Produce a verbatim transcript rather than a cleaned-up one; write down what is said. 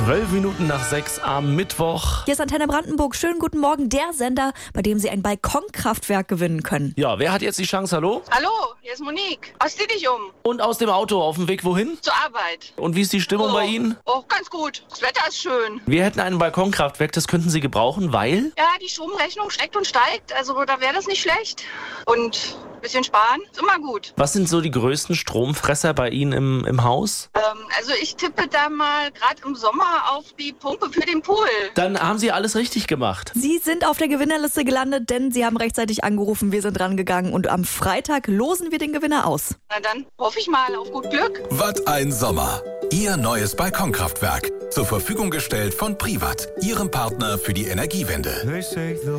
Zwölf Minuten nach sechs am Mittwoch. Hier ist Antenne Brandenburg. Schönen guten Morgen. Der Sender, bei dem Sie ein Balkonkraftwerk gewinnen können. Ja, wer hat jetzt die Chance? Hallo? Hallo, hier ist Monique. Was zieh dich um? Und aus dem Auto auf dem Weg wohin? Zur Arbeit. Und wie ist die Stimmung Oh. bei Ihnen? Oh, ganz gut. Das Wetter ist schön. Wir hätten ein Balkonkraftwerk, das könnten Sie gebrauchen, weil? Ja, die Stromrechnung steigt und steigt. Also da wäre das nicht schlecht. Und ein bisschen sparen ist immer gut. Was sind so die größten Stromfresser bei Ihnen im, im Haus? Ähm, also ich tippe da mal gerade im Sommer auf die Pumpe für den Pool. Dann haben Sie alles richtig gemacht. Sie sind auf der Gewinnerliste gelandet, denn Sie haben rechtzeitig angerufen. Wir sind rangegangen und am Freitag losen wir den Gewinner aus. Na dann hoffe ich mal auf gut Glück. Was ein Sommer. Ihr neues Balkonkraftwerk. Zur Verfügung gestellt von Privat, Ihrem Partner für die Energiewende.